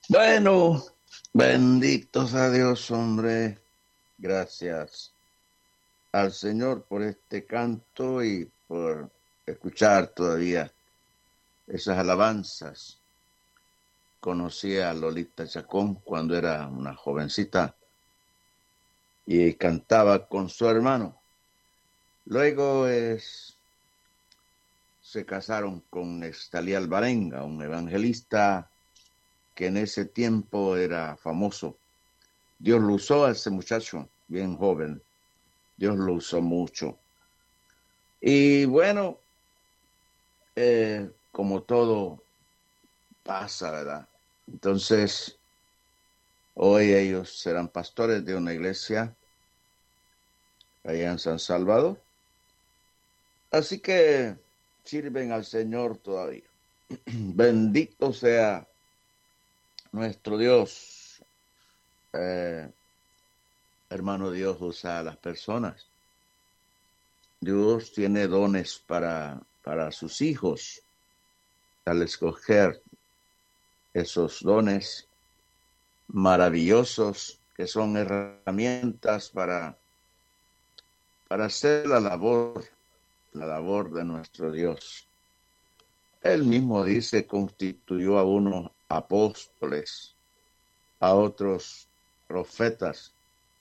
Bueno, bendito sea Dios, hombre. Gracias al Señor por este canto y por escuchar todavía esas alabanzas. Conocí a Lolita Chacón cuando era una jovencita y cantaba con su hermano. Luego se casaron con Nestalí Alvarenga, un evangelista que en ese tiempo era famoso. Dios lo usó a ese muchacho, bien joven. Dios lo usó mucho. Y bueno, como todo pasa, ¿verdad? Entonces, hoy ellos serán pastores de una iglesia allá en San Salvador. Así que sirven al Señor todavía. Bendito sea nuestro Dios. Eh, Hermano, Dios usa a las personas. Dios tiene dones para sus hijos. Al escoger esos dones maravillosos que son herramientas para hacer la labor de nuestro Dios. Él mismo dice, constituyó a unos apóstoles, a otros profetas,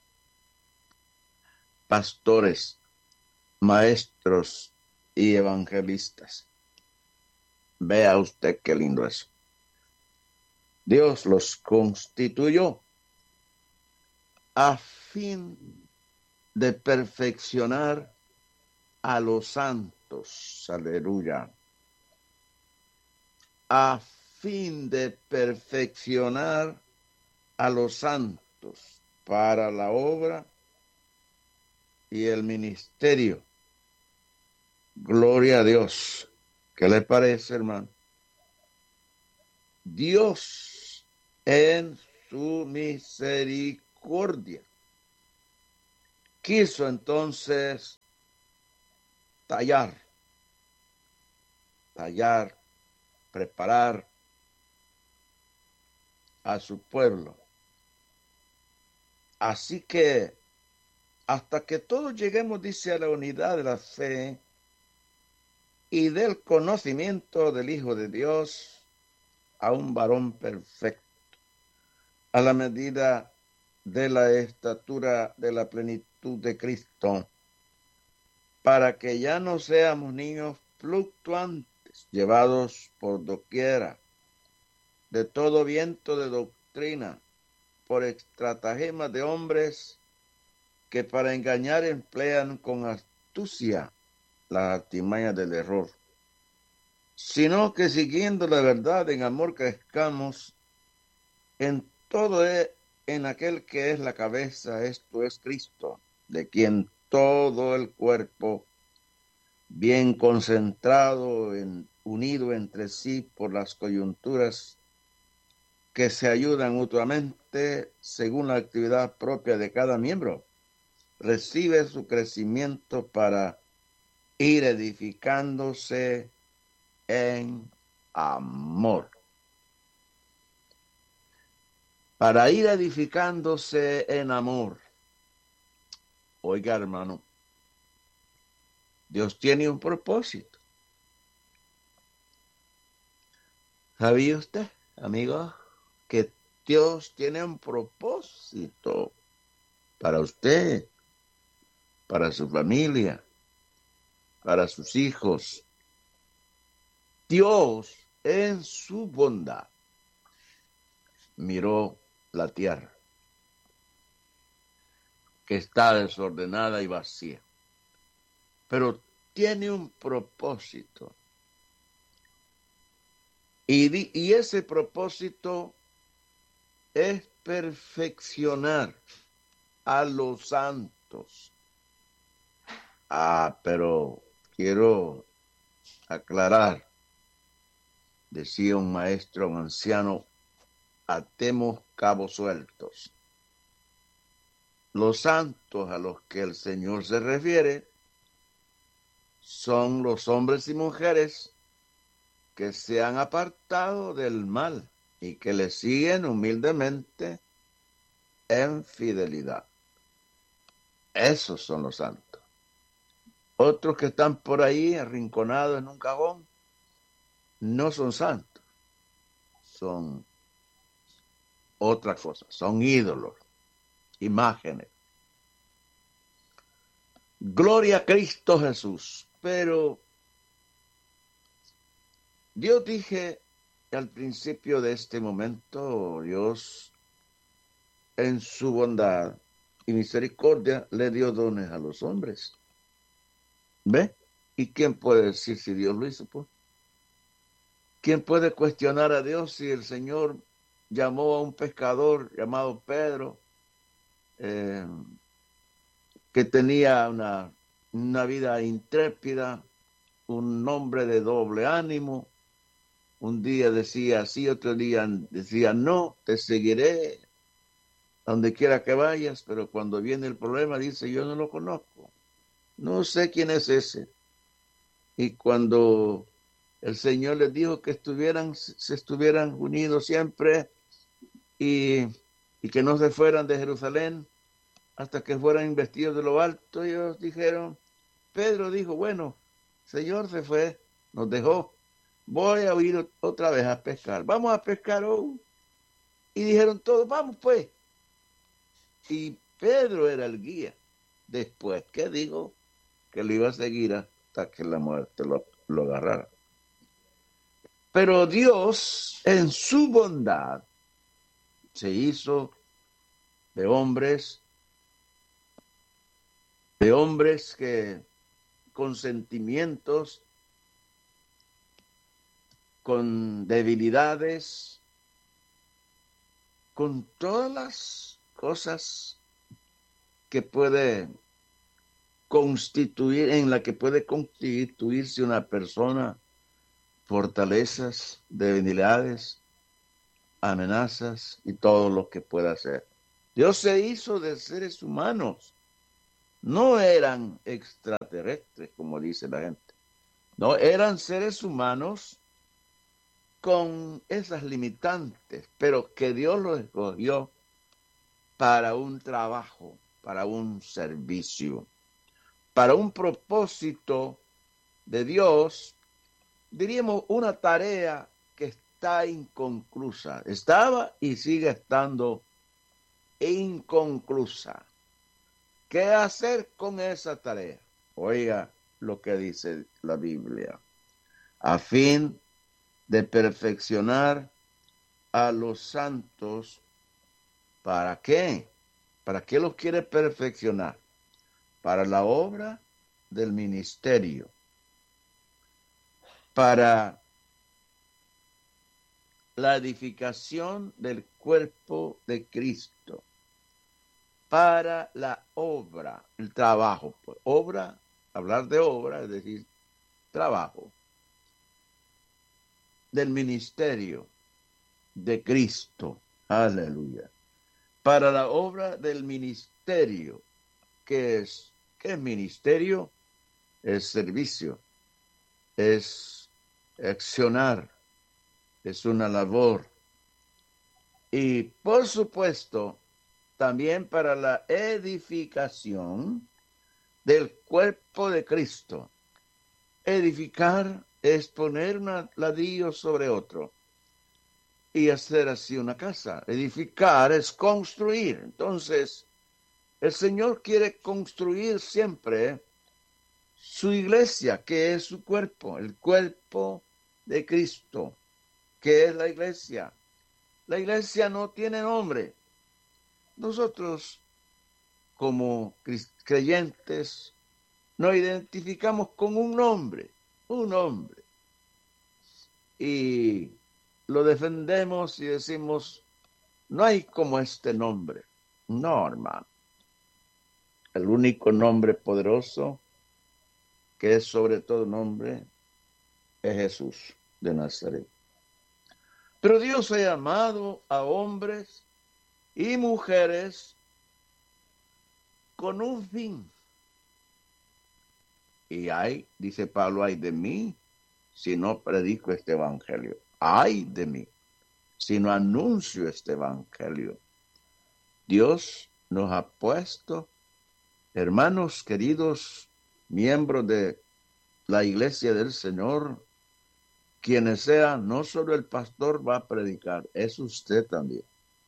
pastores, maestros y evangelistas. Vea usted qué lindo es. Dios los constituyó a fin de perfeccionar a los santos, aleluya, a fin de perfeccionar a los santos para la obra y el ministerio. Gloria a Dios. ¿Qué le parece, hermano? Dios en su misericordia quiso entonces tallar, preparar a su pueblo. Así que hasta que todos lleguemos, dice, a la unidad de la fe y del conocimiento del Hijo de Dios, a un varón perfecto, a la medida de la estatura de la plenitud de Cristo, para que ya no seamos niños fluctuantes, llevados por doquiera, de todo viento de doctrina, por estratagemas de hombres que para engañar emplean con astucia las artimañas del error, sino que siguiendo la verdad en amor crezcamos en todo en aquel que es la cabeza, esto es Cristo, de quien todo el cuerpo, bien concentrado, unido entre sí por las coyunturas que se ayudan mutuamente según la actividad propia de cada miembro, recibe su crecimiento para ir edificándose en amor. Para ir edificándose en amor. Oiga, hermano, Dios tiene un propósito. ¿Sabía usted, amigo, que Dios tiene un propósito para usted, para su familia, para sus hijos? Dios, en su bondad, miró la tierra, que está desordenada y vacía, pero tiene un propósito. Y ese propósito es perfeccionar a los santos. Pero quiero aclarar, decía un maestro, un anciano, atemos cabos sueltos. Los santos a los que el Señor se refiere son los hombres y mujeres que se han apartado del mal, y que le siguen humildemente en fidelidad. Esos son los santos. Otros que están por ahí arrinconados en un cajón no son santos, son otra cosa, son ídolos, imágenes. Gloria a Cristo Jesús. Pero Dios, dije al principio de este momento, Dios en su bondad y misericordia le dio dones a los hombres. ¿Ve? ¿Y quién puede decir si Dios lo hizo? Pues? ¿Quién puede cuestionar a Dios si el Señor llamó a un pescador llamado Pedro, que tenía una vida intrépida, un hombre de doble ánimo? Un día decía sí, otro día decía no, te seguiré donde quiera que vayas, pero cuando viene el problema dice yo no lo conozco, no sé quién es ese. Y cuando el Señor les dijo que se estuvieran unidos siempre y que no se fueran de Jerusalén hasta que fueran investidos de lo alto, ellos dijeron, Pedro dijo, bueno, Señor se fue, nos dejó, voy a ir otra vez a pescar, vamos a pescar hoy. Y dijeron todos, vamos pues. Y Pedro era el guía. Después, ¿qué digo? Que lo iba a seguir hasta que la muerte lo agarrara. Pero Dios, en su bondad, se hizo de hombres que con sentimientos, con debilidades, con todas las cosas que puede constituir, en la que puede constituirse una persona, fortalezas, debilidades, amenazas y todo lo que pueda hacer. Dios se hizo de seres humanos. No eran extraterrestres, como dice la gente. No, eran seres humanos con esas limitantes, pero que Dios los escogió para un trabajo, para un servicio, para un propósito de Dios, diríamos una tarea que está inconclusa. Estaba y sigue estando inconclusa. ¿Qué hacer con esa tarea? Oiga lo que dice la Biblia. A fin de perfeccionar a los santos. ¿Para qué? ¿Para qué los quiere perfeccionar? Para la obra del ministerio. Para la edificación del cuerpo de Cristo. Para la obra, el trabajo. Obra, hablar de obra, es decir, trabajo. Del ministerio de Cristo. Aleluya. Para la obra del ministerio. ¿Qué es? ¿Qué es ministerio? Es servicio. Es accionar. Es una labor. Y por supuesto, también para la edificación del cuerpo de Cristo. Edificar es poner un ladrillo sobre otro y hacer así una casa. Edificar es construir. Entonces, el Señor quiere construir siempre su iglesia, que es su cuerpo, el cuerpo de Cristo, que es la iglesia. La iglesia no tiene nombre. Nosotros, como creyentes, nos identificamos con un nombre, y lo defendemos y decimos, no hay como este nombre. No, hermano. El único nombre poderoso, que es sobre todo nombre, es Jesús de Nazaret. Pero Dios ha llamado a hombres y mujeres con un fin. Y dice Pablo, ay de mí, si no predico este evangelio. Ay de mí. sino anuncio este evangelio. Dios nos ha puesto, hermanos queridos, miembros de la iglesia del Señor, quienes sean, no solo el pastor va a predicar, es usted también.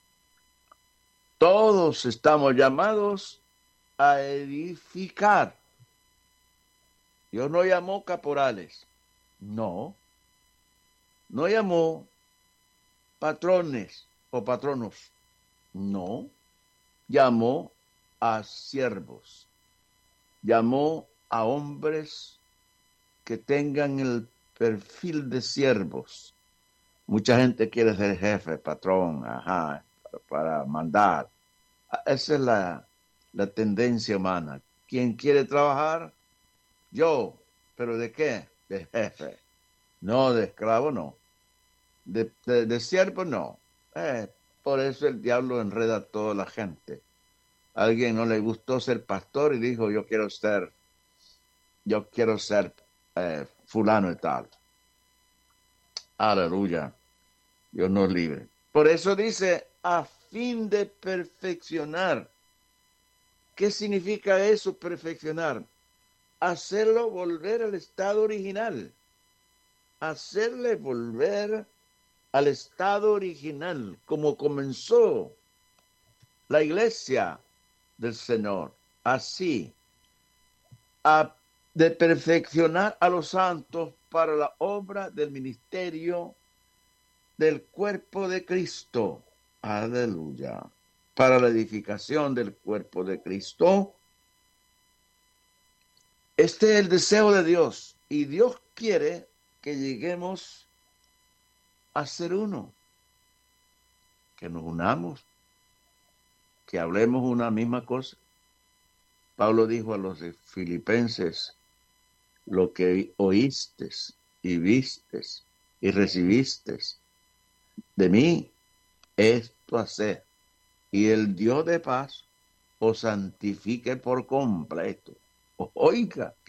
Todos estamos llamados a edificar. Dios no llamó caporales, no llamó patrones o patronos, no, llamó a siervos, llamó a hombres que tengan el perfil de siervos. Mucha gente quiere ser jefe, patrón, para mandar. Esa es la tendencia humana. ¿Quién quiere trabajar? Yo. ¿Pero de qué? De jefe. No, de esclavo no. De siervo no. Por eso el diablo enreda a toda la gente. A alguien no le gustó ser pastor y dijo, yo quiero ser fulano y tal. Aleluya. Dios nos libre. Por eso dice, a fin de perfeccionar. ¿Qué significa eso, perfeccionar? Hacerlo volver al estado original. Hacerle volver al estado original, como comenzó la iglesia del Señor. Así, de perfeccionar a los santos para la obra del ministerio del cuerpo de Cristo. Aleluya. Para la edificación del cuerpo de Cristo. Este es el deseo de Dios. Y Dios quiere que lleguemos a ser uno. Que nos unamos. Que hablemos una misma cosa. Pablo dijo a los filipenses, lo que oístes y vistes y recivistes de mí, esto haced, y el Dios de paz os santifique por completo. Oiga,